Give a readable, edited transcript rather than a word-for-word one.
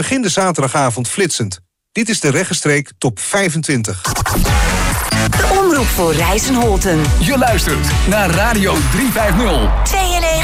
begin de zaterdagavond flitsend. Dit is de Regenstreek Top 25. De omroep voor Rijssen-Holten. Je luistert naar Radio 350.